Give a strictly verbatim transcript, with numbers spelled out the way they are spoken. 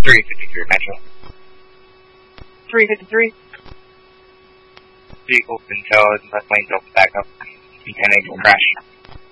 three fifty-three, Metro. three fifty-three. Vehicle control, left lane open back up. Contaminated crash.